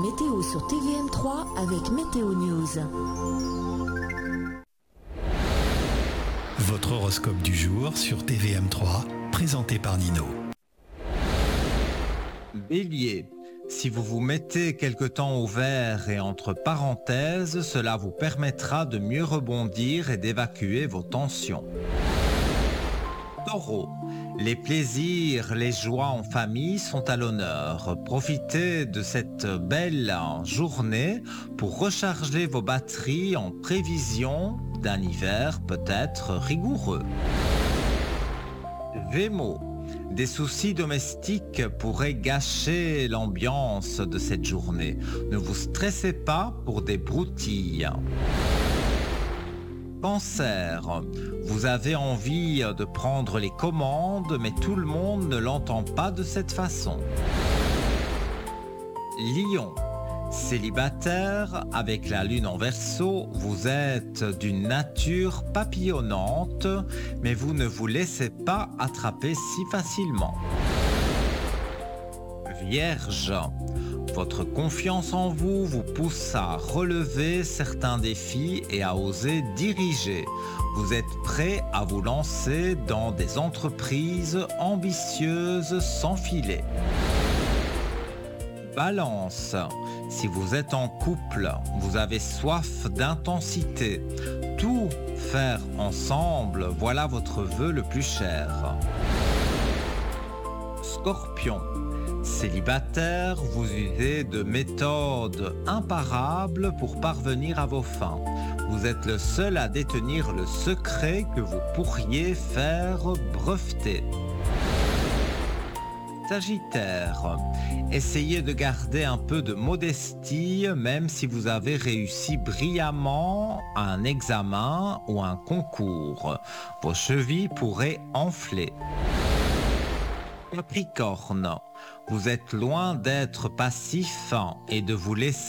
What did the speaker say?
météo sur TVM3 avec Météo News. Votre horoscope du jour sur TVM3, présenté par Nino. Bélier, si vous vous mettez quelque temps au vert et entre parenthèses, cela vous permettra de mieux rebondir et d'évacuer vos tensions. Taureau, les plaisirs, les joies en famille sont à l'honneur. Profitez de cette belle journée pour recharger vos batteries en prévision d'un hiver peut-être rigoureux. Gémeaux, des soucis domestiques pourraient gâcher l'ambiance de cette journée. Ne vous stressez pas pour des broutilles. Cancer, vous avez envie de prendre les commandes, mais tout le monde ne l'entend pas de cette façon. Lion, célibataire, avec la lune en Verseau, vous êtes d'une nature papillonnante, mais vous ne vous laissez pas attraper si facilement. Vierge, votre confiance en vous vous pousse à relever certains défis et à oser diriger. Vous êtes prêt à vous lancer dans des entreprises ambitieuses sans filet. Balance, si vous êtes en couple, vous avez soif d'intensité. Tout faire ensemble, voilà votre vœu le plus cher. Scorpion, célibataire, vous usez de méthodes imparables pour parvenir à vos fins. Vous êtes le seul à détenir le secret que vous pourriez faire breveter. Sagittaire, essayez de garder un peu de modestie même si vous avez réussi brillamment un examen ou un concours. Vos chevilles pourraient enfler. Capricorne, vous êtes loin d'être passif et de vous laisser